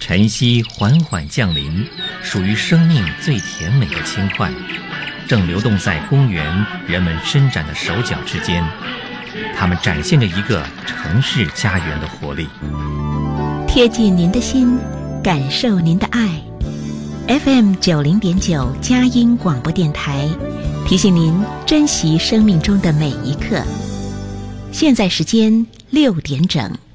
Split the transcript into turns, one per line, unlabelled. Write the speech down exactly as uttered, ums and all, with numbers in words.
晨曦缓缓降临，属于生命最甜美的轻快，正流动在公园人们伸展的手脚之间。它们展现着一个城市家园的活力，
贴近您的心，感受您的爱。F M 九零点九佳音广播电台，提醒您珍惜生命中的每一刻。现在时间六点整。